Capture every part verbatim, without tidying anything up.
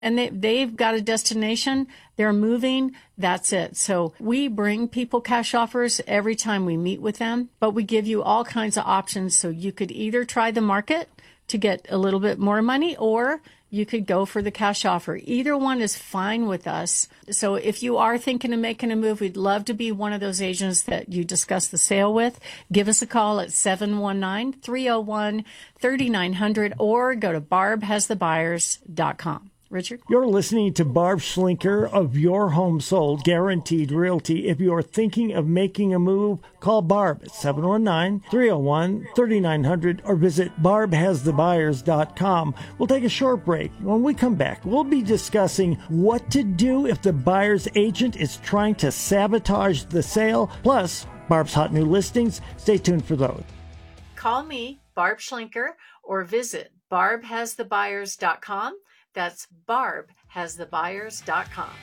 and they, they've got a destination, they're moving, that's it. So we bring people cash offers every time we meet with them, but we give you all kinds of options. So you could either try the market to get a little bit more money, or you could go for the cash offer. Either one is fine with us. So if you are thinking of making a move, we'd love to be one of those agents that you discuss the sale with. Give us a call at seven one nine, three oh one, three nine hundred or go to barb has the buyers dot com. Richard? You're listening to Barb Schlinker of Your Home Sold Guaranteed Realty. If you're thinking of making a move, call Barb at seven one nine, three oh one, three nine hundred or visit barb has the buyers dot com. We'll take a short break. When we come back, we'll be discussing what to do if the buyer's agent is trying to sabotage the sale, plus Barb's hot new listings. Stay tuned for those. Call me, Barb Schlinker, or visit barb has the buyers dot com. That's barb has the buyers dot com.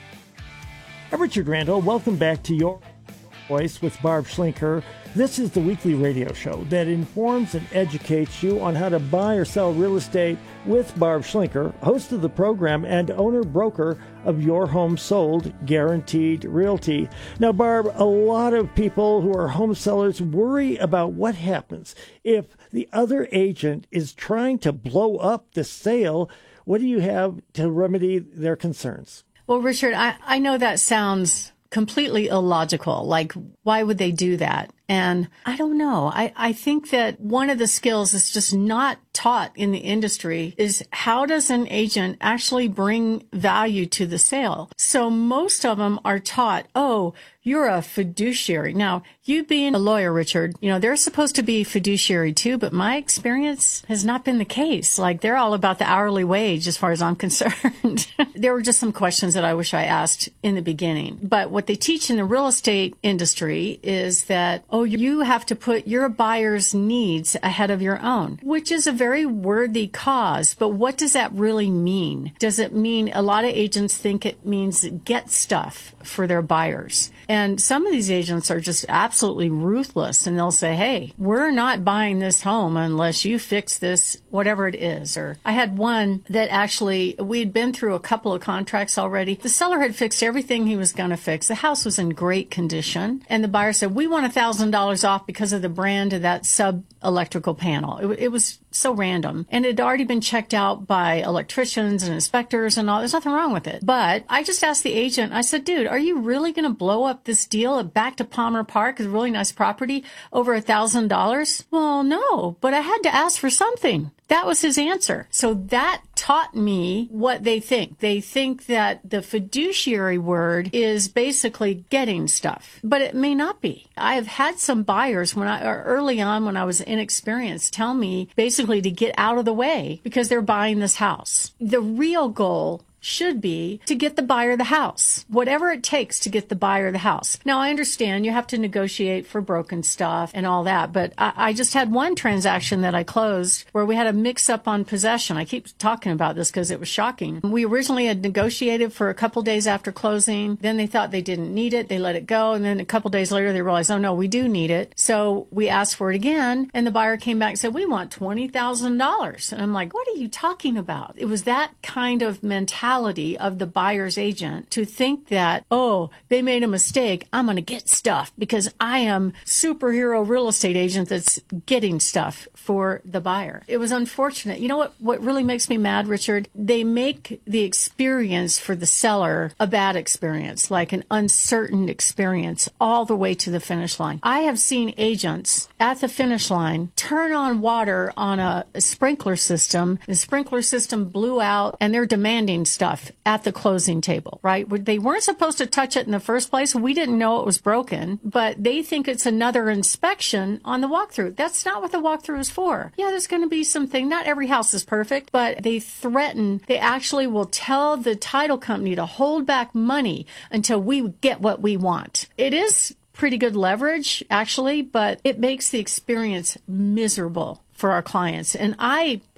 I'm Richard Randall. Welcome back to Your Voice with Barb Schlinker. This is the weekly radio show that informs and educates you on how to buy or sell real estate with Barb Schlinker, host of the program and owner-broker of Your Home Sold Guaranteed Realty. Now, Barb, a lot of people who are home sellers worry about what happens if the other agent is trying to blow up the sale. What do you have to remedy their concerns? Well, Richard, I, I know that sounds completely illogical. Like, why would they do that? And I don't know. I, I think that one of the skills that's just not taught in the industry is how does an agent actually bring value to the sale? So most of them are taught, oh, you're a fiduciary. Now, you being a lawyer, Richard, you know, they're supposed to be fiduciary too, but my experience has not been the case. Like, they're all about the hourly wage as far as I'm concerned. There were just some questions that I wish I asked in the beginning. But what they teach in the real estate industry is that, oh, you have to put your buyer's needs ahead of your own, which is a very worthy cause. But what does that really mean? Does it mean a lot of agents think it means get stuff for their buyers? And some of these agents are just absolutely ruthless, and they'll say, hey, we're not buying this home unless you fix this, whatever it is. Or I had one that actually, we'd been through a couple of contracts already. The seller had fixed everything he was going to fix. The house was in great condition. And the buyer said, we want one thousand dollars off because of the brand of that sub-electrical panel. It, it was so random. And it had already been checked out by electricians and inspectors and all. There's nothing wrong with it. But I just asked the agent, I said, dude, are you really going to blow up this deal back to Palmer Park, a really nice property, over a thousand dollars? Well, no, but I had to ask for something. That was his answer. So that taught me what they think. They think that the fiduciary word is basically getting stuff, but it may not be. I have had some buyers when I, or early on when I was inexperienced, tell me basically to get out of the way because they're buying this house. The real goal should be to get the buyer the house, whatever it takes to get the buyer the house. Now, I understand you have to negotiate for broken stuff and all that, but I, I just had one transaction that I closed where we had a mix-up on possession. I keep talking about this because it was shocking. We originally had negotiated for a couple days after closing. Then they thought they didn't need it. They let it go. And then a couple days later, they realized, oh, no, we do need it. So we asked for it again. And the buyer came back and said, we want twenty thousand dollars. And I'm like, what are you talking about? It was that kind of mentality of the buyer's agent to think that, oh, they made a mistake. I'm going to get stuff because I am superhero real estate agent that's getting stuff for the buyer. It was unfortunate. You know what, what really makes me mad, Richard? They make the experience for the seller a bad experience, like an uncertain experience all the way to the finish line. I have seen agents at the finish line turn on water on a, a sprinkler system. The sprinkler system blew out and they're demanding stuff at the closing table, right? They weren't supposed to touch it in the first place. We didn't know it was broken, but they think it's another inspection on the walkthrough. That's not what the walkthrough is for. Yeah, there's going to be something. Not every house is perfect, but they threaten, they actually will tell the title company to hold back money until we get what we want. It is pretty good leverage, actually, but it makes the experience miserable for our clients. And I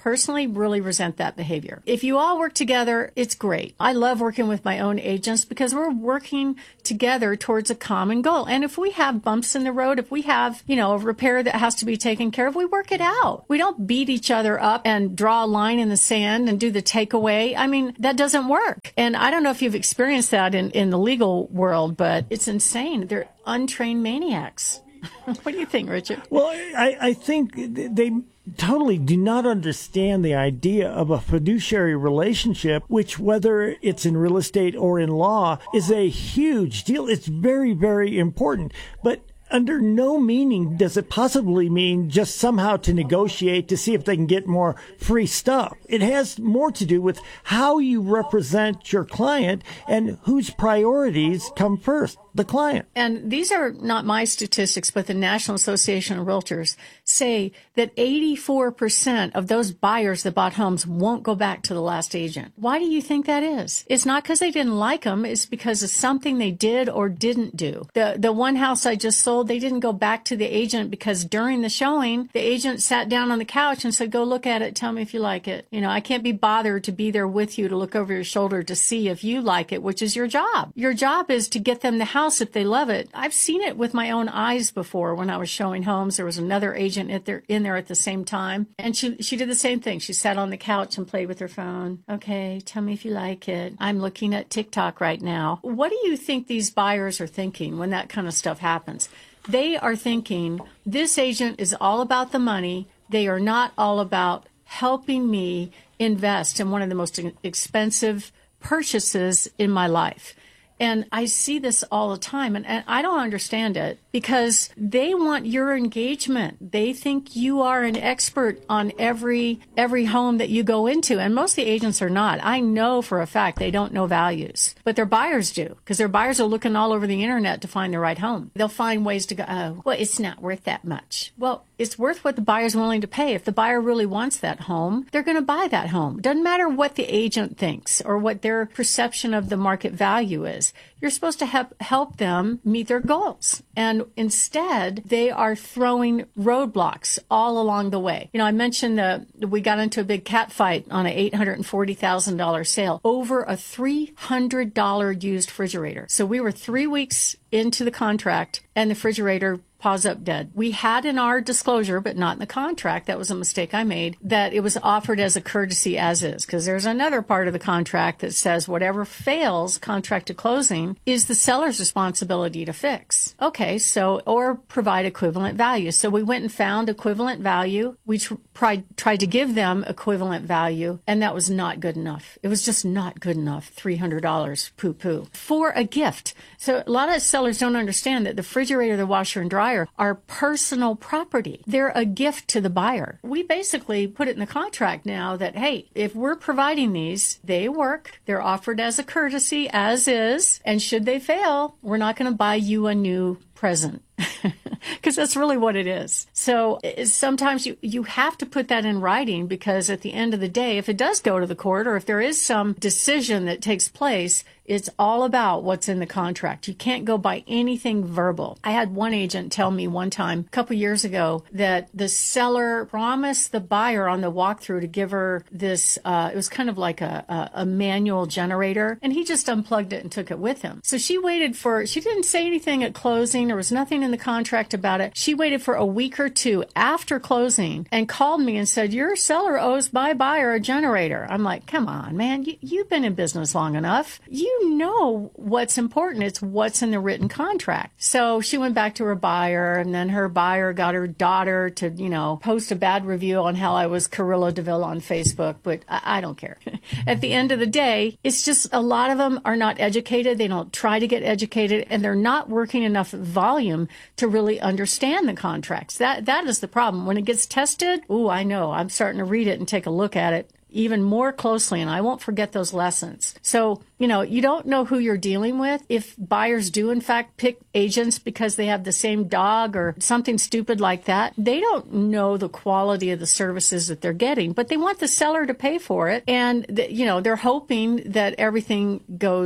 personally really resent that behavior. If you all work together, it's great. I love working with my own agents because we're working together towards a common goal. And if we have bumps in the road, if we have, you know, a repair that has to be taken care of, we work it out. We don't beat each other up and draw a line in the sand and do the takeaway. I mean, that doesn't work. And I don't know if you've experienced that in, in the legal world, but it's insane. They're untrained maniacs. What do you think, Richard? Well, I, I think they totally do not understand the idea of a fiduciary relationship, which, whether it's in real estate or in law, is a huge deal. It's very, very important. But under no meaning does it possibly mean just somehow to negotiate to see if they can get more free stuff. It has more to do with how you represent your client and whose priorities come first, the client. And these are not my statistics, but the National Association of Realtors say that eighty-four percent of those buyers that bought homes won't go back to the last agent. Why do you think that is? It's not because they didn't like them. It's because of something they did or didn't do. The, the one house I just sold, they didn't go back to the agent because during the showing, the agent sat down on the couch and said, go look at it. Tell me if you like it. You know, I can't be bothered to be there with you to look over your shoulder to see if you like it, which is your job. Your job is to get them the house if they love it. I've seen it with my own eyes before when I was showing homes. There was another agent at there, in there at the same time. And she, she did the same thing. She sat on the couch and played with her phone. Okay, tell me if you like it. I'm looking at TikTok right now. What do you think these buyers are thinking when that kind of stuff happens? They are thinking, this agent is all about the money. They are not all about helping me invest in one of the most expensive purchases in my life. And I see this all the time, and, and I don't understand it because they want your engagement. They think you are an expert on every every home that you go into, and most of the agents are not. I know for a fact they don't know values, but their buyers do because their buyers are looking all over the internet to find the right home. They'll find ways to go, oh, well, it's not worth that much. Well, it's worth what the buyer's willing to pay. If the buyer really wants that home, they're going to buy that home. Doesn't matter what the agent thinks or what their perception of the market value is. You're supposed to help, help them meet their goals. And instead, they are throwing roadblocks all along the way. You know, I mentioned that we got into a big cat fight on an eight hundred forty thousand dollars sale over a three hundred dollars used refrigerator. So we were three weeks into the contract and the refrigerator paws up dead. We had in our disclosure, but not in the contract, that was a mistake I made, that it was offered as a courtesy as is, because there's another part of the contract that says whatever fails contract to closing is the seller's responsibility to fix. Okay, so, or provide equivalent value. So we went and found equivalent value. We tr- tried, tried to give them equivalent value, and that was not good enough. It was just not good enough. three hundred dollars, poo-poo, for a gift. So a lot of sellers don't understand that the refrigerator, the washer and dryer are personal property. They're a gift to the buyer. We basically put it in the contract now that, hey, if we're providing these, they work. They're offered as a courtesy, as is. And should they fail, we're not going to buy you a new present. Because that's really what it is. So sometimes you, you have to put that in writing because at the end of the day, if it does go to the court or if there is some decision that takes place, it's all about what's in the contract. You can't go by anything verbal. I had one agent tell me one time, a couple years ago, that the seller promised the buyer on the walkthrough to give her this, uh, it was kind of like a, a, a manual generator, and he just unplugged it and took it with him. So she waited for, she didn't say anything at closing. There was nothing in the contract about it. She waited for a week or two after closing and called me and said, your seller owes my buyer a generator. I'm like, come on, man, you, you've been in business long enough. You know what's important. It's what's in the written contract. So she went back to her buyer, and then her buyer got her daughter to, you know, post a bad review on how I was Carrillo DeVille on Facebook, but I, I don't care. At the end of the day, it's just a lot of them are not educated. They don't try to get educated, and they're not working enough volume to really understand the contracts. That That is the problem. When it gets tested, ooh, I know. I'm starting to read it and take a look at it even more closely, and I won't forget those lessons. So, you know, you don't know who you're dealing with. If buyers do, in fact, pick agents because they have the same dog or something stupid like that, they don't know the quality of the services that they're getting, but they want the seller to pay for it. And, you know, they're hoping that everything goes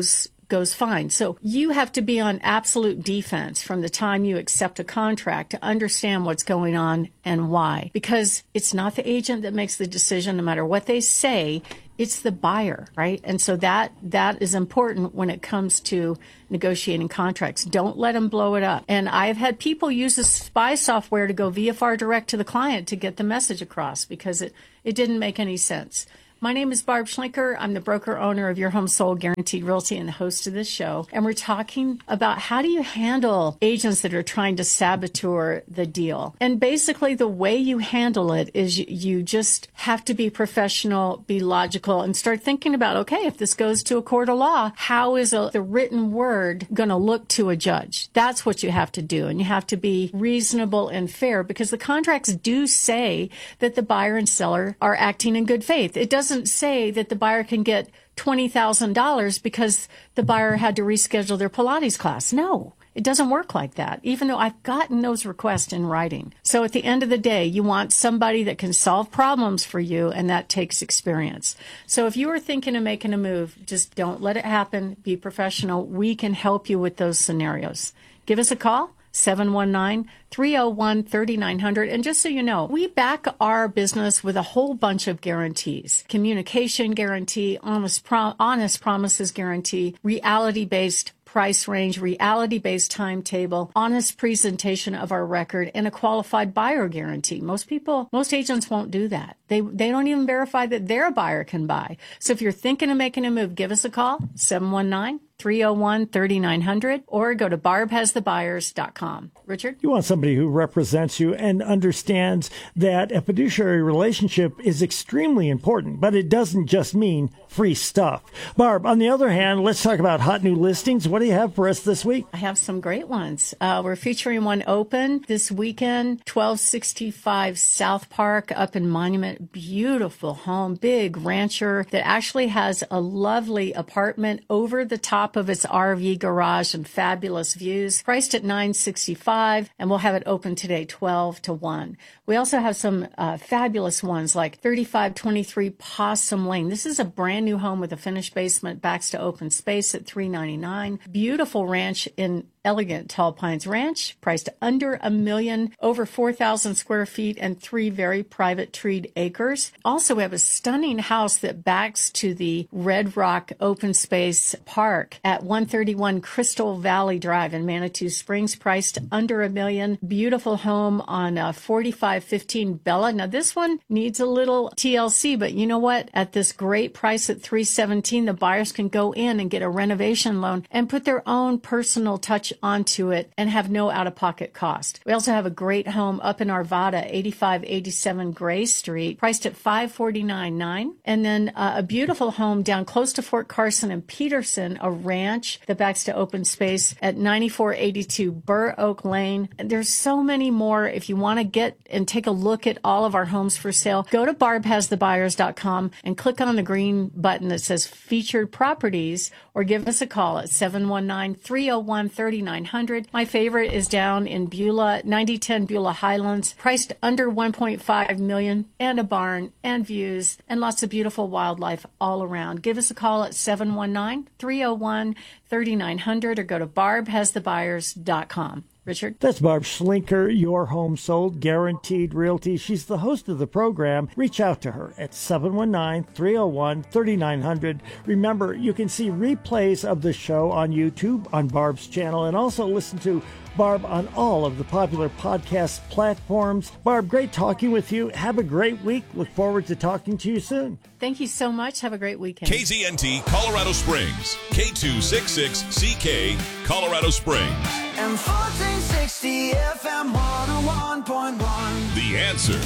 goes fine. So you have to be on absolute defense from the time you accept a contract to understand what's going on and why. Because it's not the agent that makes the decision, no matter what they say. It's the buyer, right? And so that that is important when it comes to negotiating contracts. Don't let them blow it up. And I've had people use the spy software to go V F R direct to the client to get the message across because it, it didn't make any sense. My name is Barb Schlinker. I'm the broker owner of Your Home Sold Guaranteed Realty and the host of this show. And we're talking about how do you handle agents that are trying to saboteur the deal. And basically the way you handle it is you, you just have to be professional, be logical, and start thinking about, okay, if this goes to a court of law, how is a, the written word going to look to a judge? That's what you have to do. And you have to be reasonable and fair because the contracts do say that the buyer and seller are acting in good faith. It doesn't say that the buyer can get twenty thousand dollars because the buyer had to reschedule their Pilates class. No, it doesn't work like that, even though I've gotten those requests in writing. So at the end of the day, you want somebody that can solve problems for you, and that takes experience. So if you are thinking of making a move, just don't let it happen. Be professional. We can help you with those scenarios. Give us a call. seven one nine, three oh one, three nine zero zero. And just so you know, we back our business with a whole bunch of guarantees. Communication guarantee, honest, pro- honest promises guarantee, reality-based price range, reality-based timetable, honest presentation of our record, and a qualified buyer guarantee. Most people, most agents won't do that. They they don't even verify that their buyer can buy. So if you're thinking of making a move, give us a call, seven one nine, three oh one, three nine zero zero, or go to barb has the buyers dot com. Richard? You want somebody who represents you and understands that a fiduciary relationship is extremely important, but it doesn't just mean free stuff. Barb, on the other hand, let's talk about hot new listings. What do you have for us this week? I have some great ones. Uh, we're featuring one open this weekend, twelve sixty-five South Park up in Monument. Beautiful home, big rancher that actually has a lovely apartment over the top of its R V garage and fabulous views. Priced at nine sixty-five, and we'll have it open today, twelve to one. We also have some uh, fabulous ones like thirty-five twenty-three Possum Lane. This is a brand new home with a finished basement, backs to open space at three ninety-nine. Beautiful ranch in elegant Tall Pines Ranch, priced under a million, over four thousand square feet, and three very private treed acres. Also, we have a stunning house that backs to the Red Rock Open Space Park at one thirty-one Crystal Valley Drive in Manitou Springs, priced under a million. Beautiful home on uh, forty-five fifteen Bella. Now, this one needs a little T L C, but you know what? At this great price at three seventeen, the buyers can go in and get a renovation loan and put their own personal touch onto it and have no out-of-pocket cost. We also have a great home up in Arvada, eighty-five eighty-seven Gray Street, priced at five forty-nine nine, and then uh, a beautiful home down close to Fort Carson and Peterson, a ranch that backs to open space at ninety-four eighty-two Burr Oak Lane. And there's so many more. If you want to get and take a look at all of our homes for sale, go to barb has the buyers dot com and click on the green button that says Featured Properties, or give us a call at seven one nine, three oh one, three nine zero zero. My favorite is down in Beulah, ninety ten Beulah Highlands, priced under one point five million dollars, and a barn and views and lots of beautiful wildlife all around. Give us a call at seven one nine, three oh one, three nine zero zero or go to barb has the buyers dot com. Richard? That's Barb Schlinker, Your Home Sold Guaranteed Realty. She's the host of the program. Reach out to her at seven one nine, three oh one, three nine zero zero. Remember, you can see replays of the show on YouTube on Barb's channel, and also listen to Barb on all of the popular podcast platforms. Barb, great talking with you. Have a great week. Look forward to talking to you soon. Thank you so much. Have a great weekend. K Z N T Colorado Springs, K two sixty-six C K, Colorado Springs. And fourteen sixty F M one oh one point one. The Answer.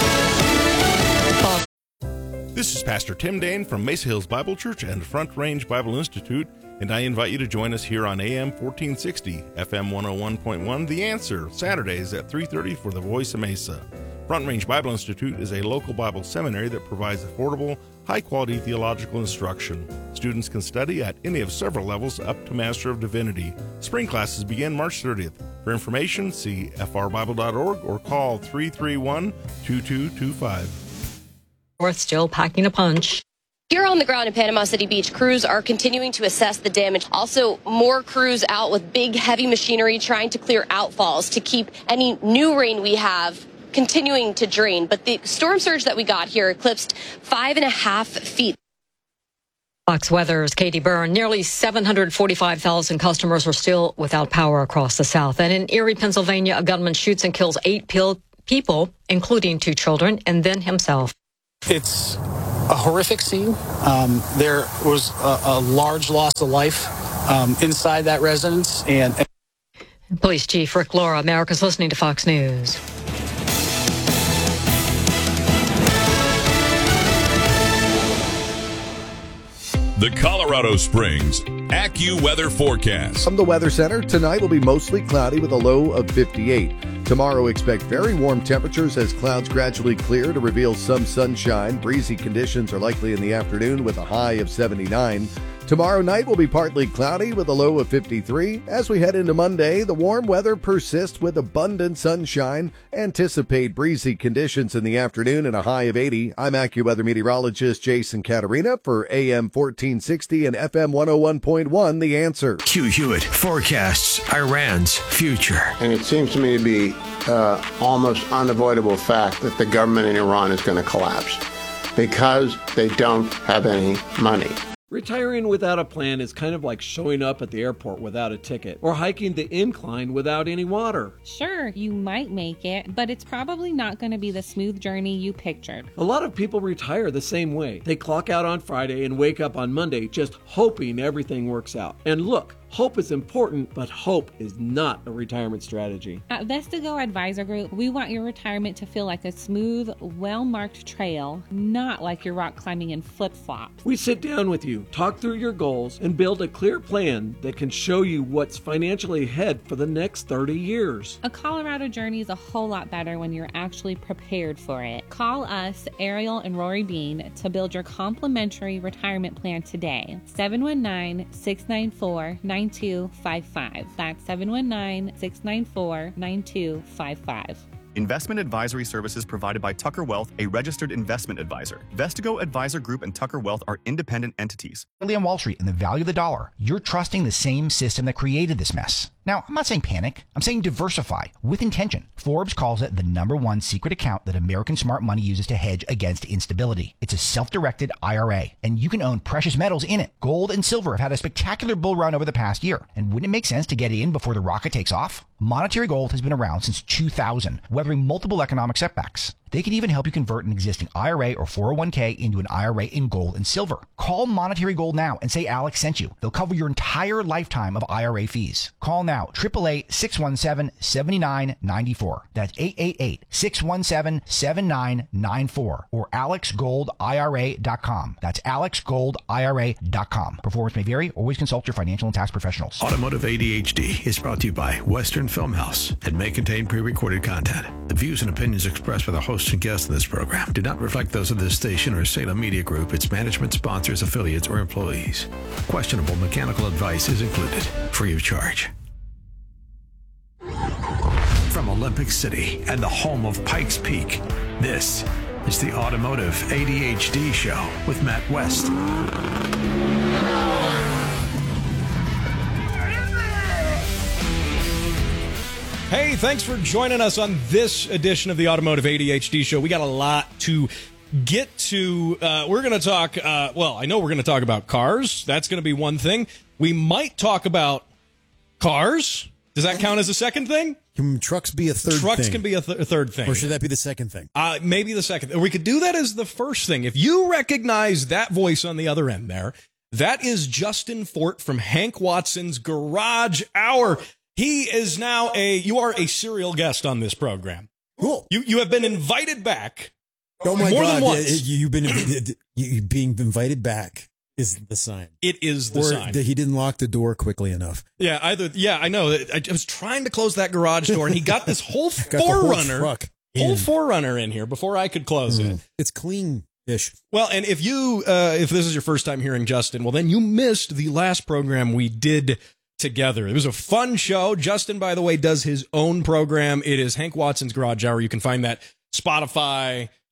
This is Pastor Tim Dane from Mesa Hills Bible Church and Front Range Bible Institute, and I invite you to join us here on A M fourteen sixty, F M one oh one point one, The Answer, Saturdays at three thirty for the Voice of Mesa. Front Range Bible Institute is a local Bible seminary that provides affordable, high-quality theological instruction. Students can study at any of several levels up to Master of Divinity. Spring classes begin March thirtieth. For information, see f r bible dot org or call three three one, two two two five. North still packing a punch. Here on the ground in Panama City Beach, crews are continuing to assess the damage. Also, more crews out with big, heavy machinery trying to clear outfalls to keep any new rain we have continuing to drain. But the storm surge that we got here eclipsed five and a half feet. Fox Weather's Katie Byrne. Nearly seven hundred forty-five thousand customers are still without power across the South. And in Erie, Pennsylvania, a gunman shoots and kills eight people, including two children, and then himself. It's a horrific scene. Um, there was a, a large loss of life um, inside that residence. And, and Police Chief Rick Laura, America's listening to Fox News. The Colorado Springs AccuWeather forecast. From the Weather Center, tonight will be mostly cloudy with a low of fifty-eight. Tomorrow, expect very warm temperatures as clouds gradually clear to reveal some sunshine. Breezy conditions are likely in the afternoon with a high of seventy-nine. Tomorrow night will be partly cloudy with a low of fifty-three. As we head into Monday, the warm weather persists with abundant sunshine. Anticipate breezy conditions in the afternoon and a high of eighty. I'm AccuWeather meteorologist Jason Caterina for A M fourteen sixty and F M one oh one point one, The Answer. Hugh Hewitt forecasts Iran's future. And it seems to me to be uh, almost unavoidable fact that the government in Iran is going to collapse because they don't have any money. Retiring without a plan is kind of like showing up at the airport without a ticket or hiking the incline without any water. Sure, you might make it, but it's probably not going to be the smooth journey you pictured. A lot of people retire the same way. They clock out on Friday and wake up on Monday just hoping everything works out. And look, hope is important, but hope is not a retirement strategy. At Vestigo Advisor Group, we want your retirement to feel like a smooth, well-marked trail, not like you're rock climbing in flip-flops. We sit down with you, talk through your goals, and build a clear plan that can show you what's financially ahead for the next thirty years. A Colorado journey is a whole lot better when you're actually prepared for it. Call us, Ariel and Rory Bean, to build your complimentary retirement plan today. seven one nine, six nine four, nine two five five. That's seven one nine, six nine four, nine two five five. Investment advisory services provided by Tucker Wealth, a registered investment advisor. Vestigo Advisor Group and Tucker Wealth are independent entities. Early on Wall Street and the value of the dollar, you're trusting the same system that created this mess. Now, I'm not saying panic. I'm saying diversify with intention. Forbes calls it the number one secret account that American smart money uses to hedge against instability. It's a self-directed I R A, and you can own precious metals in it. Gold and silver have had a spectacular bull run over the past year. And wouldn't it make sense to get in before the rocket takes off? Monetary Gold has been around since two thousand, weathering multiple economic setbacks. They can even help you convert an existing I R A or four oh one k into an I R A in gold and silver. Call Monetary Gold now and say Alex sent you. They'll cover your entire lifetime of I R A fees. Call now, eight eight eight, six one seven, seven nine nine four. That's eight eight eight, six one seven, seven nine nine four or alex gold I R A dot com. That's alex gold I R A dot com. Performance may vary. Always consult your financial and tax professionals. Automotive A D H D is brought to you by Western Film House and may contain pre-recorded content. The views and opinions expressed by the hosts and guests in this program do not reflect those of this station or Salem Media Group, its management, sponsors, affiliates, or employees. Questionable mechanical advice is included, free of charge. From Olympic City and the home of Pikes Peak, this is the Automotive A D H D Show with Matt West. Hey, thanks for joining us on this edition of the Automotive A D H D Show. We got a lot to get to. Uh, we're going to talk, uh, well, I know we're going to talk about cars. That's going to be one thing. We might talk about cars. Does that count as a second thing? Can trucks be a third Trucks thing? can be a, th- a third thing. Or should that be the second thing? Uh, maybe the second. Or we could do that as the first thing. If you recognize that voice on the other end there, that is Justin Fort from Hank Watson's Garage Hour. He is now a, you are a serial guest on this program. Cool. You you have been invited back. Oh my more God. Than once. You've been you being invited back is the sign. It is the or sign. That he didn't lock the door quickly enough. Yeah, either. Yeah, I know. I was trying to close that garage door, and he got this whole got Forerunner, whole, truck whole Forerunner in here before I could close mm. it. It's clean-ish. Well, and if you, uh, if this is your first time hearing Justin, well, then you missed the last program we did together. It was a fun show. Justin, by the way, does his own program. It is Hank Watson's Garage Hour. You can find that Spotify,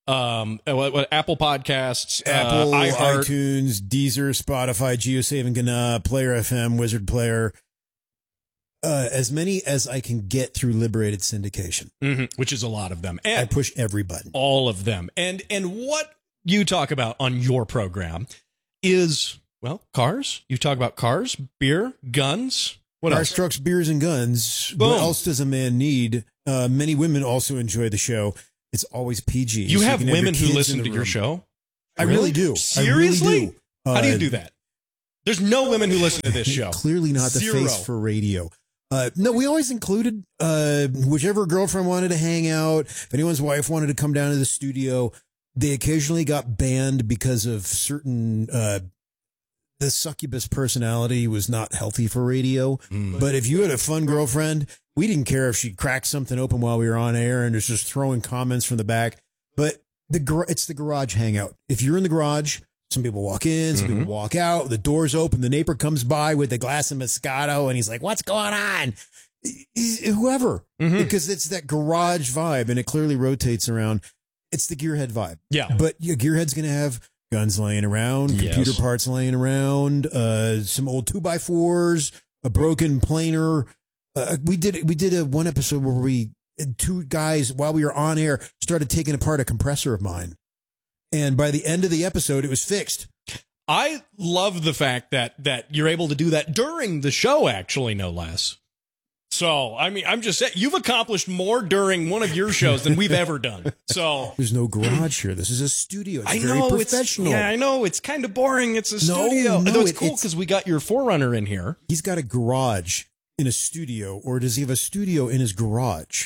um, uh, what, what, Apple Podcasts, Apple, uh, iHeart. iTunes, Deezer, Spotify, GeoSave and uh, Player F M, Wizard Player. Uh, as many as I can get through Liberated Syndication, mm-hmm, which is a lot of them. And I push every button. All of them. And and what you talk about on your program is, well, cars. You talk about cars, beer, guns. What Cars, else? trucks, beers, and guns. Boom. What else does a man need? Uh, many women also enjoy the show. It's always P G. You so have you can women have your who kids listen in to the your room. show? I really, do. Seriously? I really do. How do you Uh, do that? There's no women who listen to this show. Clearly not the Zero. face for radio. Uh, no, we always included uh, whichever girlfriend wanted to hang out. If anyone's wife wanted to come down to the studio, they occasionally got banned because of certain. Uh, the succubus personality was not healthy for radio. Mm. But if you had a fun girlfriend, we didn't care if she cracked something open while we were on air and was just throwing comments from the back. But the gar- it's the garage hangout. If you're in the garage, some people walk in, some Mm-hmm. people walk out, the door's open, the neighbor comes by with a glass of Moscato and he's like, what's going on? He's- whoever, Mm-hmm. because it's that garage vibe and it clearly rotates around. It's the gearhead vibe. Yeah. But your gearhead's going to have guns laying around, Yes. computer parts laying around, uh, some old two by fours, a broken planer. Uh, we did, we did a one episode where we, two guys, while we were on air, started taking apart a compressor of mine. And by the end of the episode, it was fixed. I love the fact that that you're able to do that during the show, actually, no less. So, I mean, I'm just saying, you've accomplished more during one of your shows than we've ever done. So There's no garage here. This is a studio. It's I very know professional. It's, yeah, I know it's kind of boring. It's a No, studio. no, Though it's it- cool it's- because we got your Forerunner in here. He's got a garage in a studio, or does he have a studio in his garage?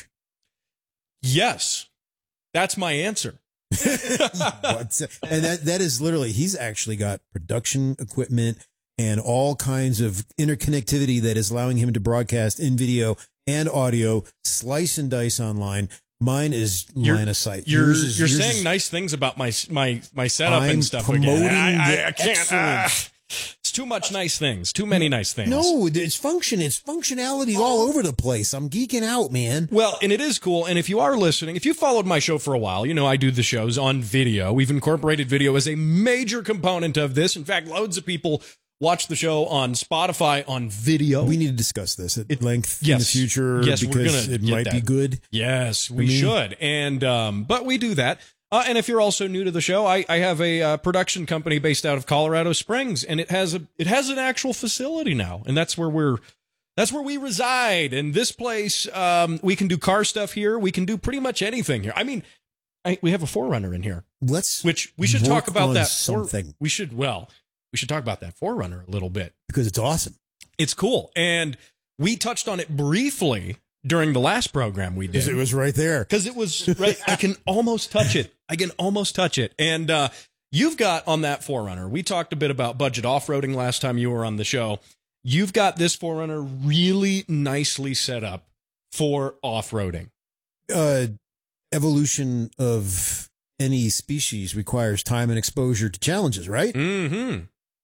Yes, that's my answer. What's- and that that is literally, he's actually got production equipment and all kinds of interconnectivity that is allowing him to broadcast in video and audio, slice and dice online. Mine is You're- line of sight. You're Yours is- you're yours saying is- nice things about my my my setup I'm and stuff. promoting Again. I, I, the I can't. excellence. ah, it's too much nice things. Too many nice things. No, it's function. It's functionality all over the place. I'm geeking out, man. Well, and it is cool. And if you are listening, if you followed my show for a while, you know I do the shows on video. We've incorporated video as a major component of this. In fact, loads of people watch the show on Spotify on video. We need to discuss this at length in Yes. the future Yes, we're because gonna it get might be that. good. Yes, we I mean- should. And um, but we do that. Uh, and if you're also new to the show, I, I have a uh, production company based out of Colorado Springs, and it has a it has an actual facility now, and that's where we're that's where we reside. And this place, um, we can do car stuff here. We can do pretty much anything here. I mean, I, we have a Forerunner in here. Let's which we should talk work about on that. For- something. we should well, we should talk about that Forerunner a little bit because it's awesome. It's cool, and we touched on it briefly during the last program we did. Because it was right there. Because it was right. I can almost touch it. I can almost touch it. And uh, you've got on that Forerunner, we talked a bit about budget off-roading last time you were on the show. You've got this Forerunner really nicely set up for off-roading. Uh, evolution of any species requires time and exposure to challenges, right? Mm-hmm.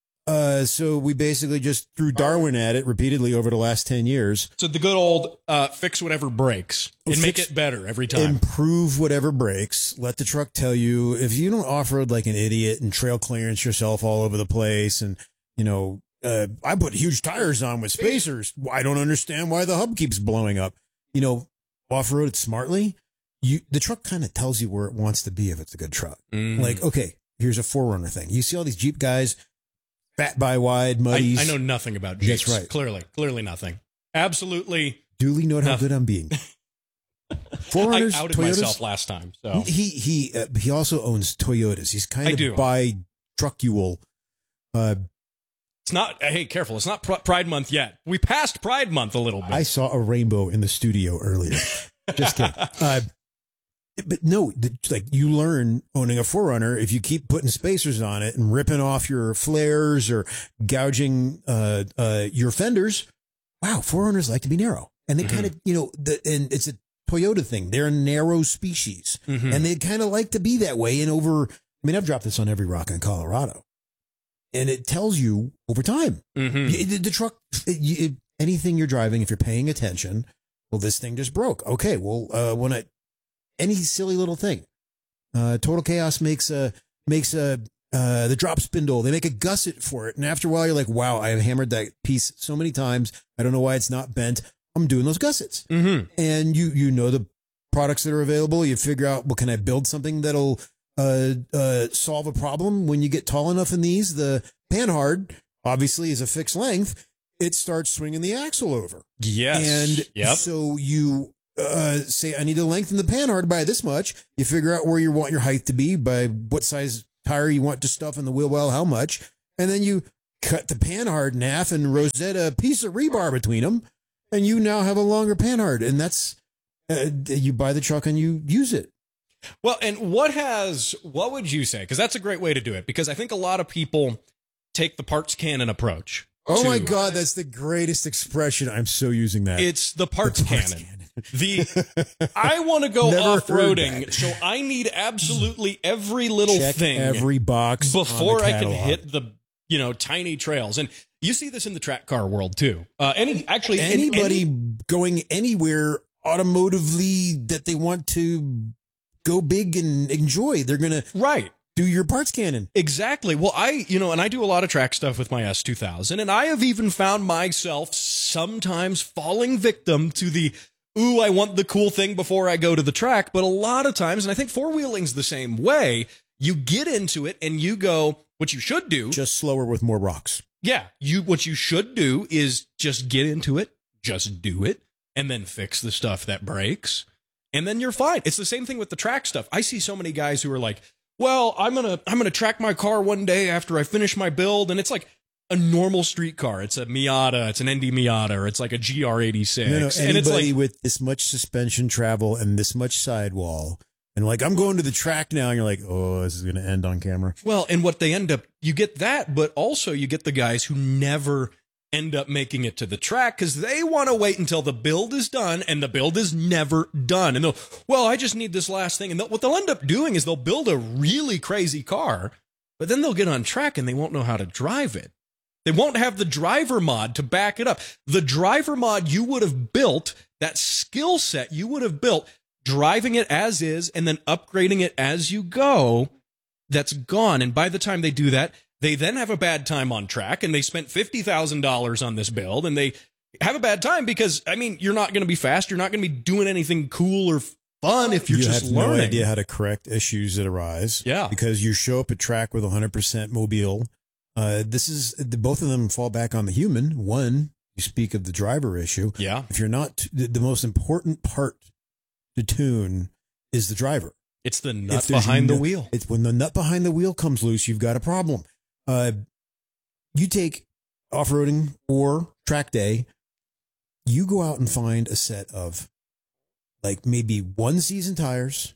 Uh, so we basically just threw Darwin at it repeatedly over the last ten years. So the good old uh, fix whatever breaks and make Fix- it better every time. Improve whatever breaks. Let the truck tell you. If you don't off-road like an idiot and trail clearance yourself all over the place, and you know, uh, I put huge tires on with spacers. I don't understand why the hub keeps blowing up. You know, off-road it smartly. You the truck kind of tells you where it wants to be if it's a good truck. Mhm. Like, okay, here's a Forerunner thing. You see all these Jeep guys, fat by wide, I, muddies. I know nothing about Jeeps. That's right. Clearly, clearly nothing. Absolutely. Duly note how nothing. good I'm being. I Forerunners, outed Toyotas. myself last time. So He he uh, he also owns Toyotas. He's kind I of do. by Truckule. Uh, it's not. Hey, careful! It's not Pr- Pride Month yet. We passed Pride Month a little bit. I saw a rainbow in the studio earlier. Just kidding. Uh, but no, the, like you learn owning a Forerunner if you keep putting spacers on it and ripping off your flares or gouging uh, uh, your fenders. Wow, Forerunners like to be narrow, and they Mm-hmm. kind of you know, the, and it's a Toyota thing. They're a narrow species, Mhm. and they kind of like to be that way. And over, I mean, I've dropped this on every rock in Colorado, and it tells you over time. Mhm. Y- The, the truck, it, it, anything you're driving, if you're paying attention, well, this thing just broke. Okay, well, uh, when I, any silly little thing, Uh, Total Chaos makes a makes a uh, the drop spindle. They make a gusset for it, and after a while, you're like, wow, I have hammered that piece so many times. I don't know why it's not bent. I'm doing those gussets, mm-hmm. and you you know the products that are available. You figure out, well, can I build something that'll uh, uh, solve a problem when you get tall enough in these? The Panhard obviously is a fixed length. It starts swinging the axle over. Yes. And yep. so you uh, say, I need to lengthen the Panhard by this much. You figure out where you want your height to be, by what size tire you want to stuff in the wheel well, how much. And then you cut the Panhard in half and rosette a piece of rebar between them. And you now have a longer Panhard. And that's, uh, you buy the truck and you use it. Well, and what has, what would you say? Because that's a great way to do it. Because I think a lot of people take the parts cannon approach. Oh to, my God, that's the greatest expression. I'm so using that. It's the parts, the parts cannon. cannon. The I want to go off-roading, so I need absolutely every little Check thing, every box before I can hit the you know tiny trails. And you see this in the track car world too. Uh, any actually anybody any, going anywhere automotively that they want to go big and enjoy, they're gonna right. do your parts cannon. Exactly. Well, I, you know, and I do a lot of track stuff with my S two thousand, and I have even found myself sometimes falling victim to the, ooh, I want the cool thing before I go to the track. But a lot of times, and I think four-wheeling's the same way, you get into it and you go, what you should do. Just slower with more rocks. Yeah. You, what you should do is just get into it, just do it, and then fix the stuff that breaks. And then you're fine. It's the same thing with the track stuff. I see so many guys who are like, well, I'm going to I'm going to track my car one day after I finish my build. And it's like a normal street car. It's a Miata. It's an Indy Miata. Or it's like a G R eighty-six. No, no, and anybody it's like, with this much suspension travel and this much sidewall and like, I'm going to the track now. And you're like, oh, this is going to end on camera. Well, and what they end up, you get that, but also you get the guys who never end up making it to the track because they want to wait until the build is done, and the build is never done. And they'll, well, I just need this last thing. And they'll, what they'll end up doing is they'll build a really crazy car, but then they'll get on track and they won't know how to drive it. They won't have the driver mod to back it up. The driver mod you would have built, that skill set you would have built, driving it as is and then upgrading it as you go, that's gone. And by the time they do that, they then have a bad time on track, and they spent fifty thousand dollars on this build, and they have a bad time because, I mean, you're not going to be fast. You're not going to be doing anything cool or fun if you're you just have learning. no idea how to correct issues that arise. Yeah. Because you show up at track with one hundred percent mobile. Uh, this is, the, both of them fall back on the human. One, you speak of the driver issue. Yeah. If you're not, the, the most important part to tune is the driver. It's the nut behind no, the wheel. It's when the nut behind the wheel comes loose, you've got a problem. Uh, you take off-roading or track day, you go out and find a set of like maybe one season tires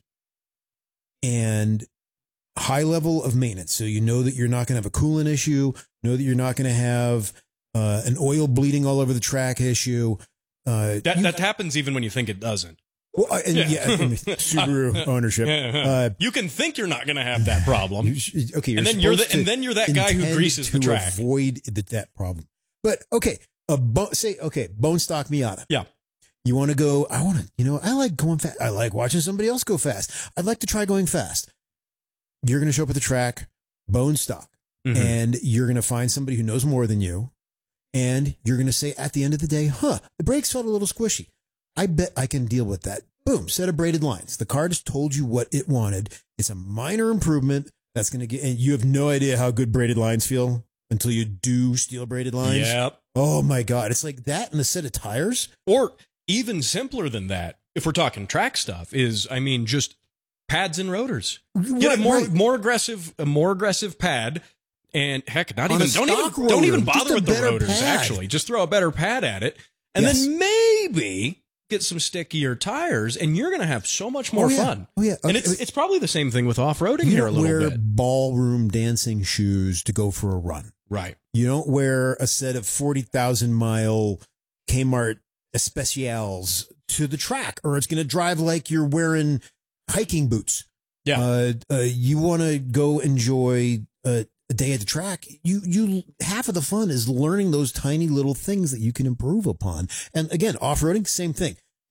and high level of maintenance. So you know that you're not going to have a coolant issue, know that you're not going to have uh, an oil bleeding all over the track issue. Uh, that you, that happens even when you think it doesn't. Well, uh, and yeah, yeah I mean, Subaru ownership. Uh, you can think you're not going to have that problem. Okay, you're and then you're the, and then you're that guy who greases the track. Avoid the, that problem. But okay, a bo- say okay, bone stock Miata. Yeah, you want to go? I want to. You know, I like going fast. I like watching somebody else go fast. I'd like to try going fast. You're going to show up at the track, bone stock, mm-hmm. and you're going to find somebody who knows more than you, and you're going to say at the end of the day, "Huh, the brakes felt a little squishy. I bet I can deal with that." Boom, set of braided lines. The car just told you what it wanted. It's a minor improvement that's going to get, and you have no idea how good braided lines feel until you do steel braided lines. Yep. Oh my God. It's like that and a set of tires. Or even simpler than that, if we're talking track stuff, is, I mean, just pads and rotors. Get right, a more, right. more aggressive, a more aggressive pad. And heck, not On even, don't even, rotor, don't even bother with the rotors, pad. actually. Just throw a better pad at it. And yes. then maybe get some stickier tires, and you're going to have so much more oh, yeah. fun. Oh, yeah. Okay. And it's it's probably the same thing with off-roading you here a little wear bit. Ballroom dancing shoes to go for a run. Right. You don't wear a set of forty thousand mile Kmart Especials to the track, or it's going to drive like you're wearing hiking boots. Yeah. Uh, uh, you want to go enjoy a, a day at the track. You, you, half of the fun is learning those tiny little things that you can improve upon. And again, off-roading, same thing.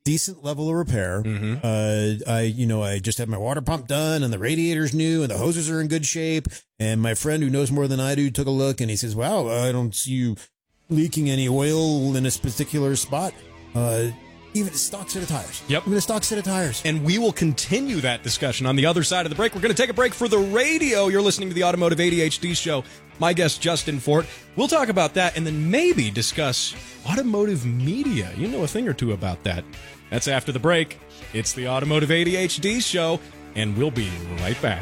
decent level of repair. Mm-hmm. Uh, I, you know, I just had my water pump done and the radiator's new and the hoses are in good shape. And my friend who knows more than I do took a look and he says, wow, I don't see you leaking any oil in a particular spot. Uh, even a stock set of tires. Yep. Even a stock set of tires. And we will continue that discussion on the other side of the break. We're going to take a break for the radio. You're listening to the Automotive A D H D Show. My guest, Justin Fort. We'll talk about that and then maybe discuss automotive media. You know a thing or two about that. That's after the break. It's the Automotive A D H D Show, and we'll be right back.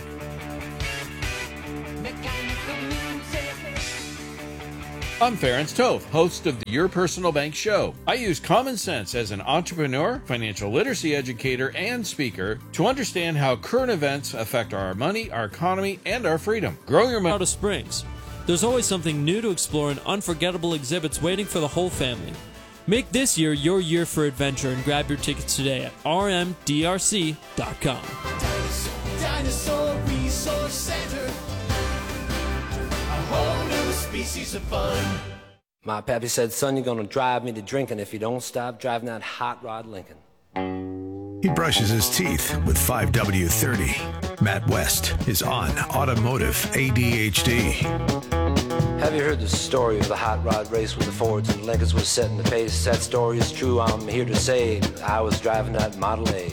I'm Ferenc Toth, host of the Your Personal Bank Show. I use common sense as an entrepreneur, financial literacy educator, and speaker to understand how current events affect our money, our economy, and our freedom. Grow your money. Colorado Springs. There's always something new to explore and unforgettable exhibits waiting for the whole family. Make this year your year for adventure and grab your tickets today at r m d r c dot com. Dinosaur Resource Center. A whole new species of fun. My pappy said, son, you're gonna drive me to drinking if you don't stop driving that hot rod Lincoln. He brushes his teeth with five W thirty. Matt West is on Automotive A D H D. Have you heard the story of the hot rod race with the Fords and Lincolns was setting the pace? That story is true, I'm here to say I was driving that Model A.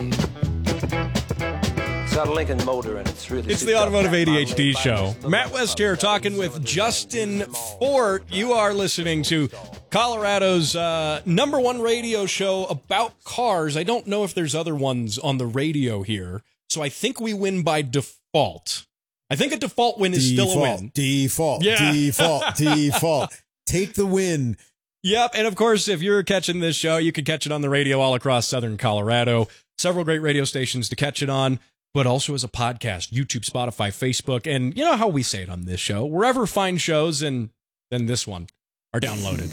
It's got a Lincoln motor and it's really... It's the Automotive A D H D Show. Matt West here talking with Justin Fort. You are listening to Colorado's uh, number one radio show about cars. I don't know if there's other ones on the radio here, so I think we win by default. I think a default win is default, still a win. Default, Yeah. default, default. Take the win. Yep, and of course, if you're catching this show, you can catch it on the radio all across southern Colorado. Several great radio stations to catch it on, but also as a podcast, YouTube, Spotify, Facebook, and you know how we say it on this show, wherever fine shows and then this one are downloaded.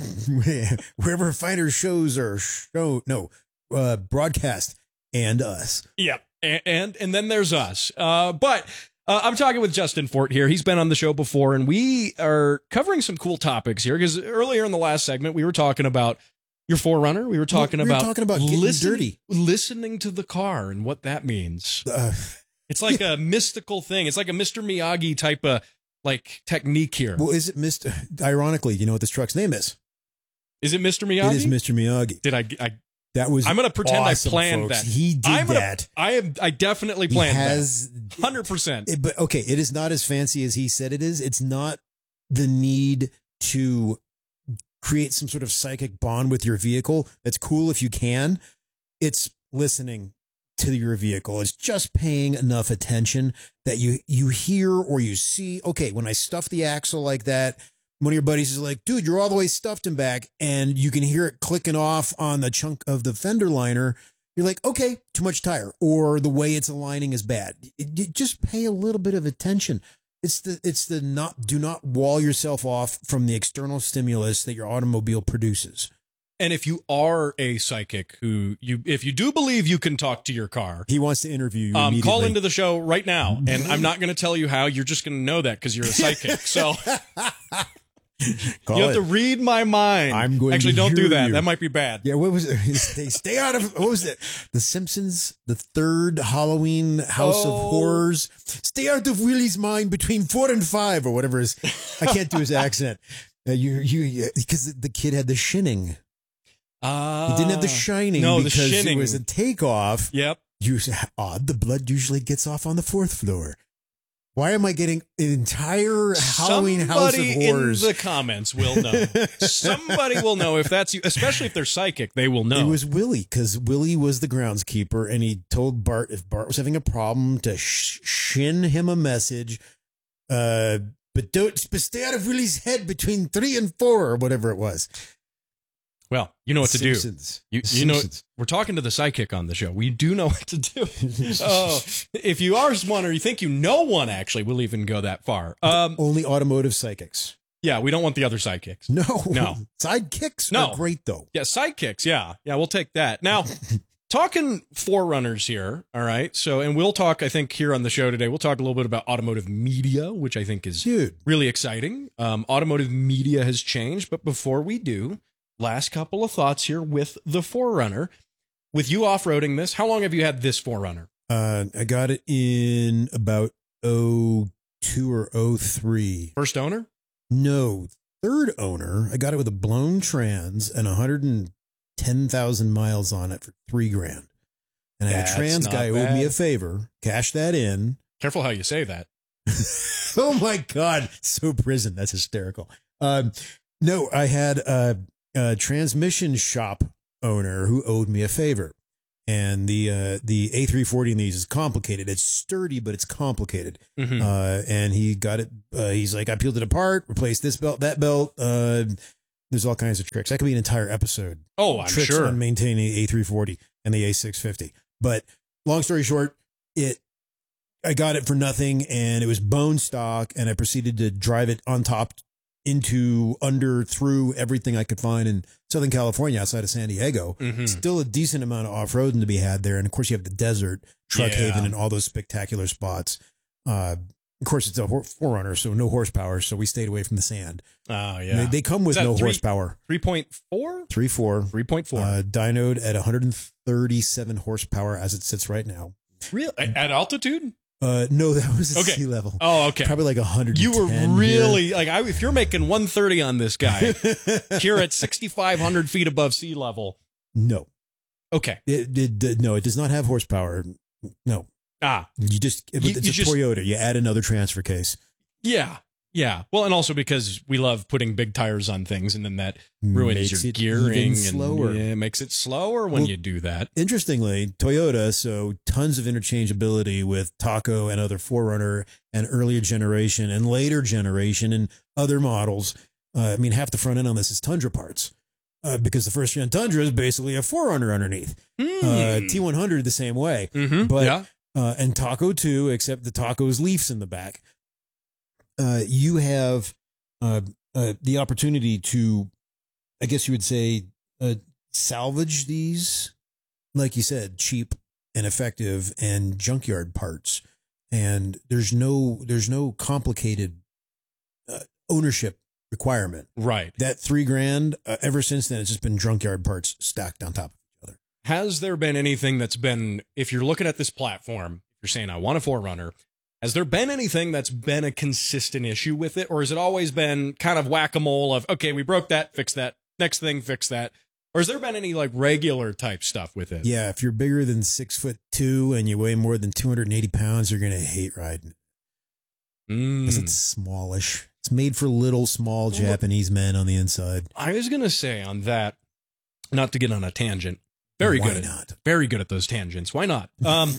Wherever finer shows are show, no, uh, broadcast and us. Yep, and and, and then there's us. Uh, but uh, I'm talking with Justin Fort here. He's been on the show before, and we are covering some cool topics here because earlier in the last segment, we were talking about your four runner. We were talking we were about talking about getting listen- dirty. listening to the car and what that means. Uh, it's like a mystical thing. It's like a Mister Miyagi type of like technique here. Well, is it Mister Ironically, you know what this truck's name is? Is it Mister Miyagi? It is Mister Miyagi. Did I? I that was. I'm going to pretend awesome, I planned folks. that. He did I'm gonna, that. I am. I definitely He planned has- that. Hundred percent. It- but okay, it is not as fancy as he said it is. It's not the need to create some sort of psychic bond with your vehicle. That's cool if you can. It's listening to your vehicle. It's just paying enough attention that you you hear or you see, okay, when I stuff the axle like that, one of your buddies is like, dude, you're all the way stuffed and back, and you can hear it clicking off on the chunk of the fender liner. You're like, okay, too much tire, or the way it's aligning is bad. It, it, just pay a little bit of attention. It's the it's the not do not wall yourself off from the external stimulus that your automobile produces. And if you are a psychic who you, if you do believe you can talk to your car, he wants to interview you. Um, immediately. call into the show right now, and I'm not going to tell you how. You're just going to know that because you're a psychic. So Call you have it. to read my mind. I'm going Actually, to don't do hear that. you. That might be bad. Yeah, what was it? Stay, stay out of, what was it? The Simpsons, the third Halloween House Oh. of Horrors. Stay out of Willie's mind between four and five, or whatever his, I can't do his accent. Uh, you, you, because the kid had the shinning. Uh, He didn't have the shining no, the because shinning. it was a takeoff. Yep. You, odd, the blood usually gets off on the fourth floor. Why am I getting an entire Halloween House of Somebody Horrors? in the comments will know. Somebody will know if that's you, especially if they're psychic. They will know. It was Willie, because Willie was the groundskeeper, and he told Bart if Bart was having a problem to sh- shin him a message, uh, but don't but stay out of Willie's head between three and four, or whatever it was. Well, you know what to Simpsons. do. You, The you know, Simpsons. we're talking to the psychic on the show. We do know what to do. Oh, if you are one or you think you know one, actually, we'll even go that far. Um, Only automotive psychics. yeah, we don't want the other sidekicks. No, No. Sidekicks No. are great though. Yeah, sidekicks. Yeah, yeah, we'll take that. Now, talking forerunners here. All right. So, and we'll talk. I think here on the show today, we'll talk a little bit about automotive media, which I think is Dude. really exciting. Um, automotive media has changed, but before we do, last couple of thoughts here with the Forerunner. with you off-roading this, how long have you had this four runner? Uh, I got it in about oh two or oh three. First owner? No, third owner. I got it with a blown trans and one hundred ten thousand miles on it for three grand. And I had a trans guy owed me a favor, cashed that in. Careful how you say that. Oh my God. So prison. That's hysterical. Um, no, I had a, a transmission shop owner who owed me a favor. And the uh, the A three forty in these is complicated. It's sturdy, but it's complicated. Mm-hmm. Uh, and he got it. Uh, he's like, I peeled it apart, replaced this belt, that belt. Uh, there's all kinds of tricks. That could be an entire episode. Oh, I'm tricks sure. on maintaining the A three forty and the A six fifty. But long story short, it I got it for nothing, and it was bone stock, and I proceeded to drive it on top into, under, through everything I could find in Southern California outside of San Diego. Mm-hmm. Still a decent amount of off-roading to be had there. And of course you have the desert, Truck Yeah. Haven, and all those spectacular spots. Uh, of course it's a four runner, so no horsepower. So we stayed away from the sand. Oh yeah. They, they come with Is that no three- horsepower. three point four? Three, four, three point four. Uh, dynoed at one hundred thirty-seven horsepower as it sits right now. Really? At altitude? Uh, no, that was at Okay. sea level. Oh, okay. Probably like one hundred ten. You were here. really like, I, if you're making one thirty on this guy, here at sixty-five hundred feet above sea level. No. Okay. It, it, it no, it does not have horsepower. No. Ah, You just it, You- it's you a just- Toyota. You add another transfer case. yeah. Yeah. Well, and also because we love putting big tires on things, and then that ruins Makes your it gearing even and slower. yeah, it makes it slower when Well, you do that. Interestingly, Toyota, so tons of interchangeability with Taco and other four runner and earlier generation and later generation and other models. Uh, I mean, half the front end on this is Tundra parts. Uh, because the first gen Tundra is basically a four runner underneath. Uh, T one hundred the same way. Mm-hmm. But yeah. uh, and Taco too, except the Taco's leafs in the back. Uh, you have uh, uh, the opportunity to, I guess you would say, uh, salvage these, like you said, cheap and effective and junkyard parts. And there's no there's no complicated uh, ownership requirement. Right. That three grand. Uh, ever since then, it's just been junkyard parts stacked on top of each other. Has there been anything that's been, if you're looking at this platform, you're saying, I want a four runner. Has there been anything that's been a consistent issue with it? Or has it always been kind of whack-a-mole of, okay, we broke that, fix that, next thing, fix that? Or has there been any like regular type stuff with it? Yeah, if you're bigger than six foot two and you weigh more than two hundred eighty pounds, you're gonna hate riding. Because Mm. it's smallish. It's made for little, small Japanese men on the inside. I was going to say on that, not to get on a tangent, very Why good. not? At, very good at those tangents. Why not? Um,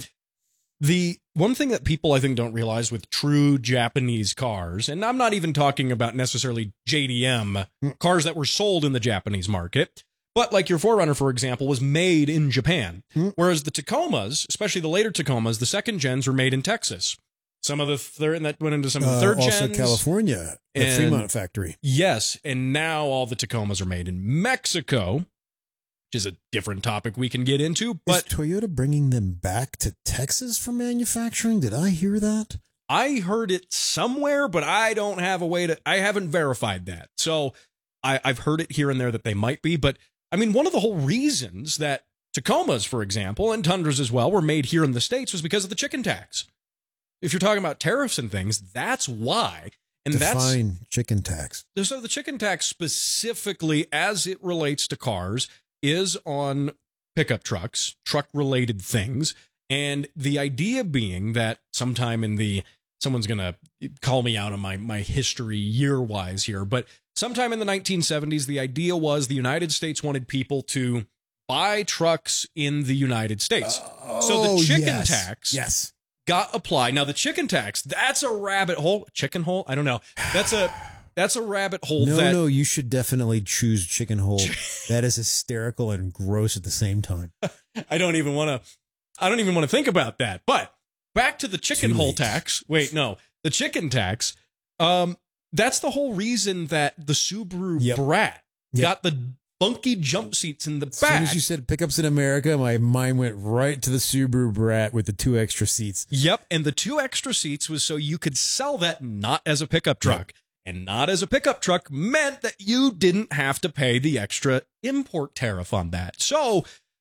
the one thing that people I think don't realize with true Japanese cars, and I'm not even talking about necessarily J D M cars that were sold in the Japanese market, but like your four runner, for example, was made in Japan. Whereas the Tacomas, especially the later Tacomas, the second gens were made in Texas. Some of the third, and that went into some of the Uh, third also gens. California, the And- Fremont factory. Yes, and now all the Tacomas are made in Mexico, which is a different topic we can get into. But Is Toyota bringing them back to Texas for manufacturing? Did I hear that? I heard it somewhere, but I don't have a way to, I haven't verified that. So I, I've heard it here and there that they might be. But I mean, one of the whole reasons that Tacomas, for example, and Tundras as well, were made here in the States was because of the chicken tax. If you're talking about tariffs and things, that's why. And Define that's chicken tax. so the chicken tax specifically as it relates to cars is on pickup trucks, truck related things. And the idea being that sometime in the, someone's going to call me out on my, my history year wise here, but sometime in the nineteen seventies, the idea was the United States wanted people to buy trucks in the United States. so the Oh, chicken yes. tax Yes. got applied. Now the chicken tax, that's a rabbit hole, chicken hole. I don't know. That's a, that's a rabbit hole. No, that, no, you should definitely choose chicken hole. That is hysterical and gross at the same time. I don't even want to, I don't even want to think about that. But back to the chicken Too hole late. tax. Wait, no, the chicken tax. Um, that's the whole reason that the Subaru Yep. Brat Yep. got the funky jump seats in the As soon back. as you said pickups in America, my mind went right to the Subaru Brat with the two extra seats. Yep. And the two extra seats was so you could sell that not as a pickup truck. And not as a pickup truck meant that you didn't have to pay the extra import tariff on that. So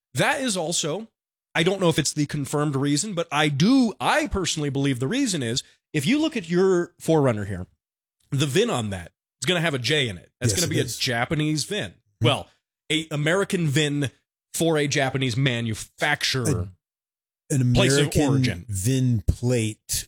that is also, I don't know if it's the confirmed reason, but I do, I personally believe the reason is, if you look at your four runner here, the V I N on that is going to have a J in it. That's Yes, going to be it a is. Japanese V I N. Well, a American V I N for a Japanese manufacturer. An place of American origin. V I N plate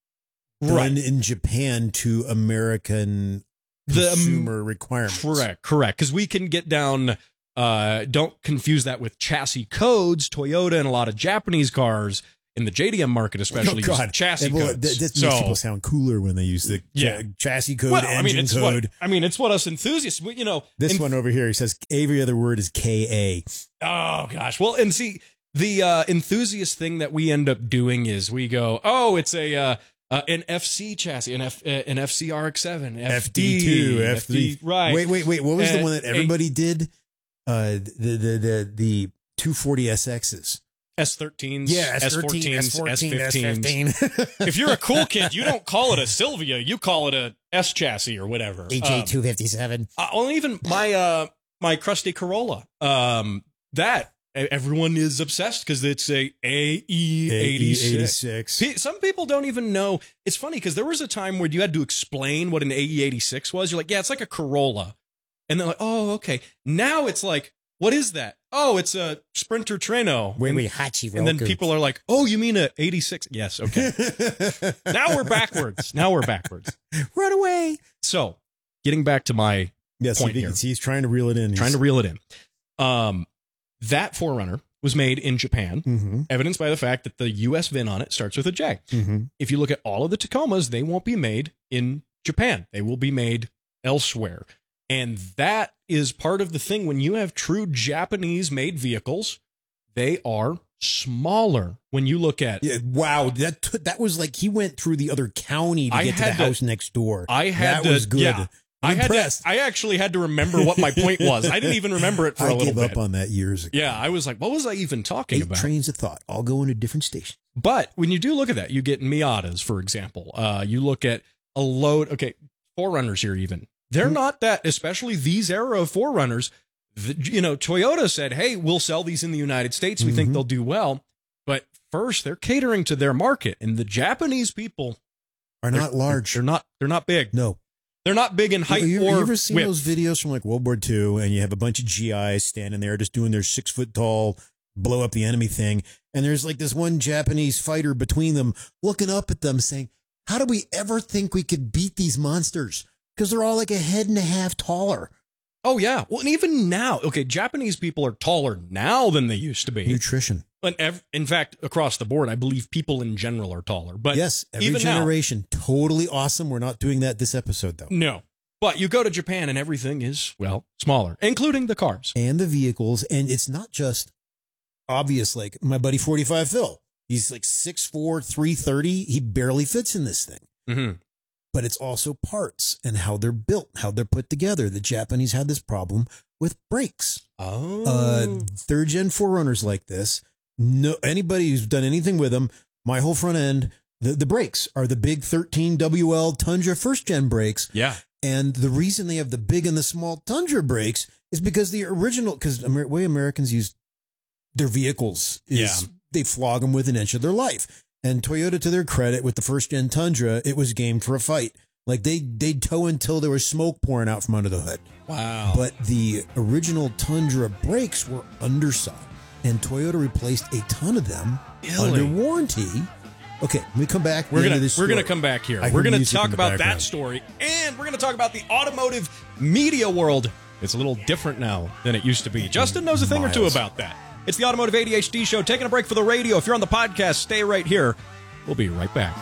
done Right. in Japan to American The, um, consumer requirements. Correct, correct. Because we can get down, uh, don't confuse that with chassis codes. Toyota and a lot of Japanese cars in the J D M market, especially, Oh, use God. chassis Well, codes. That, that so, makes people sound cooler when they use the Yeah. cha- chassis code, well, I mean, engine it's code. what I mean. It's what us enthusiasts, we- you know. This en- one over here, he says every other word is K A. Oh gosh. Well, and see, the uh, enthusiast thing that we end up doing is we go, oh, it's a uh, uh, an F C chassis, an F uh, an F C R X seven, F D two, F three. right? Wait, wait, wait. What was the Uh, one that everybody did? Uh, the the the the two forty S Xs. S thirteens, Yeah, S S thirteen, fourteens, S fourteen, S fifteens. S fifteen. If you're a cool kid, you don't call it a Sylvia, you call it a S chassis or whatever. H A two fifty-seven. Uh, well, even my uh my crusty Corolla, um, that e- everyone is obsessed because it's a A E eighty-six. Pe- Some people don't even know. It's funny because there was a time where you had to explain what an A E eighty-six was. You're like, yeah, it's like a Corolla, and they're like, oh, okay. Now it's like, what is that? Oh, it's a Sprinter Treno. Wait, and, wait, Hachi and then Roker. people are like, oh, you mean a eighty-six? Yes, okay. Now we're backwards. Now we're backwards. Run away. So, getting back to my Yes, point he, here. he's trying to reel it in. Trying to reel it in. Um, that four runner was made in Japan, Mm-hmm. evidenced by the fact that the U S V I N on it starts with a J. Mm-hmm. If you look at all of the Tacomas, they won't be made in Japan. They will be made elsewhere. And that is part of the thing. When you have true Japanese-made vehicles, they are smaller. When you look at Yeah, wow, that t- that was like he went through the other county to I get to the had to- house next door. I had that to, was good. yeah. I'm I had impressed. to, I actually had to remember what my point was. I didn't even remember it for I a little gave bit. up on that years ago. Yeah, I was like, what was I even talking Eight about? trains of thought, all going to different stations. But when you do look at that, you get Miatas, for example. Uh, you look at a load, okay, four runners here even. They're not that, especially these era of four runners. The, you know, Toyota said, hey, we'll sell these in the United States. We think Mhm. they'll do well. But first, they're catering to their market. And the Japanese people Are they're- not large. They're not, they're not big. No. They're not big in height you, you, or you ever seen width. those videos from like World War Two, and you have a bunch of G Is standing there just doing their six foot tall blow up the enemy thing, and there's like this one Japanese fighter between them looking up at them saying, how do we ever think we could beat these monsters? Because they're all like a head and a half taller. Oh, yeah. Well, and even now, okay, Japanese people are taller now than they used to be. Nutrition. And ev- in fact, across the board, I believe people in general are taller. But Yes, every even now, generation. Totally awesome. We're not doing that this episode, though. no. But you go to Japan and everything is, well, smaller, including the cars. And the vehicles. And it's not just obvious, like my buddy forty-five Phil. He's like six four, three thirty. He barely fits in this thing. Mm-hmm. But it's also parts and how they're built, how they're put together. The Japanese had this problem with brakes. Oh. Uh, third gen four runners like this. No, anybody who's done anything with them, my whole front end, the, the brakes are the big thirteen W L Tundra first gen brakes. Yeah. And the reason they have the big and the small Tundra brakes is because the original, because the Amer- way Americans use their vehicles is Yeah. they flog them with an inch of their life. And Toyota, to their credit, with the first gen Tundra, it was game for a fight. Like they they'd tow until there was smoke pouring out from under the hood. Wow. But the original Tundra brakes were underside, and Toyota replaced a ton of them Really? under warranty. Okay, when we come back. We're the end gonna of this we're gonna story. come back here. I We're hear gonna music in talk the about that background. story, and we're gonna talk about the automotive media world. It's a little different now than it used to be. Justin knows a thing or two Miles. about that. It's the Automotive A D H D Show. Taking a break for the radio. If you're on the podcast, stay right here. We'll be right back.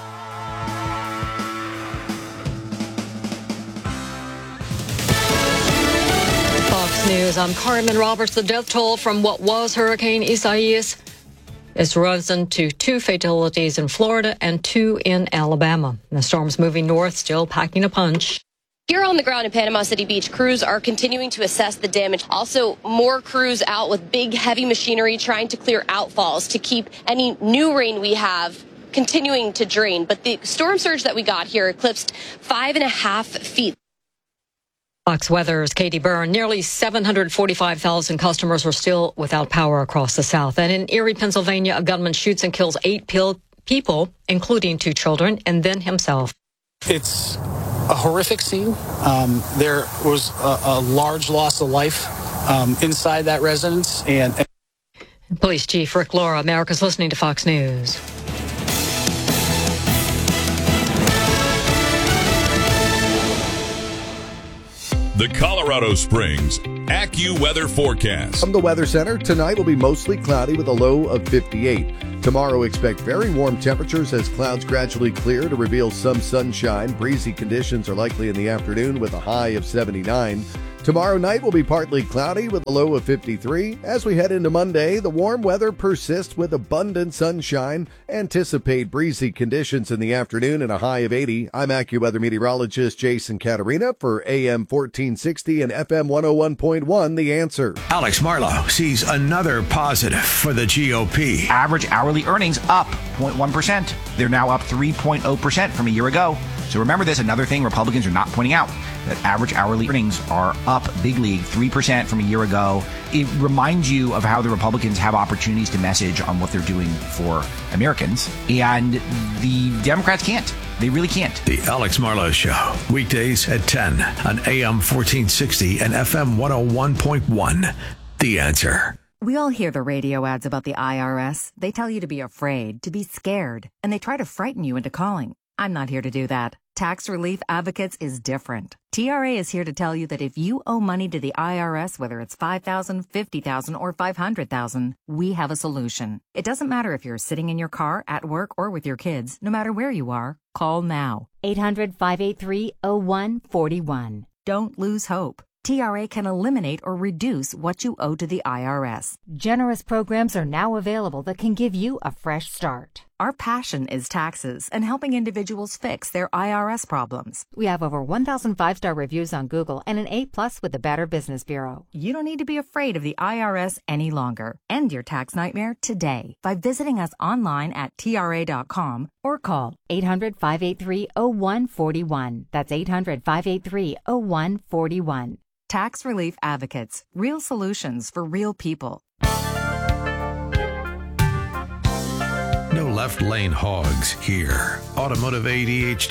Fox News, I'm Carmen Roberts. The death toll from what was Hurricane Isaias has risen to two fatalities in Florida and two in Alabama. The storm's moving north, still packing a punch. Here on the ground in Panama City Beach, crews are continuing to assess the damage. Also, more crews out with big, heavy machinery trying to clear outfalls to keep any new rain we have continuing to drain. But the storm surge that we got here eclipsed five and a half feet. Fox Weather's Katie Byrne. Nearly seven hundred forty-five thousand customers are still without power across the South. And in Erie, Pennsylvania, a gunman shoots and kills eight pil- people, including two children, and then himself. It's a horrific scene. Um, there was a, a large loss of life um, inside that residence. And, and Police Chief Rick Laura, America's listening to Fox News. The Colorado Springs AccuWeather forecast. From the Weather Center, tonight will be mostly cloudy with a low of fifty-eight. Tomorrow, expect very warm temperatures as clouds gradually clear to reveal some sunshine. Breezy conditions are likely in the afternoon with a high of seventy-nine. Tomorrow night will be partly cloudy with a low of fifty-three. As we head into Monday, the warm weather persists with abundant sunshine. Anticipate breezy conditions in the afternoon and a high of eighty. I'm AccuWeather meteorologist Jason Caterina for A M fourteen sixty and F M one oh one point one, The Answer. Alex Marlow sees another positive for the G O P. Average hourly earnings up zero point one percent. They're now up three point zero percent from a year ago. So remember this, another thing Republicans are not pointing out, that average hourly earnings are up big league, three percent from a year ago. It reminds you of how the Republicans have opportunities to message on what they're doing for Americans, and the Democrats can't. They really can't. The Alex Marlow Show, weekdays at ten on A M fourteen sixty and F M one oh one point one. The Answer. We all hear the radio ads about the I R S. They tell you to be afraid, to be scared, and they try to frighten you into calling. I'm not here to do that. Tax Relief Advocates is different. T R A is here to tell you that if you owe money to the I R S, whether it's five thousand dollars, fifty thousand dollars, or five hundred thousand dollars, we have a solution. It doesn't matter if you're sitting in your car, at work, or with your kids. No matter where you are, call now. eight hundred, five eight three, oh one four one. Don't lose hope. T R A can eliminate or reduce what you owe to the I R S. Generous programs are now available that can give you a fresh start. Our passion is taxes and helping individuals fix their I R S problems. We have over one thousand five-star reviews on Google and an A plus with the Better Business Bureau. You don't need to be afraid of the I R S any longer. End your tax nightmare today by visiting us online at T R A dot com or call eight hundred, five eight three, oh one four one. That's eight hundred, five eight three, oh one four one. Tax Relief Advocates. Real solutions for real people. No left lane hogs here. Automotive A D H D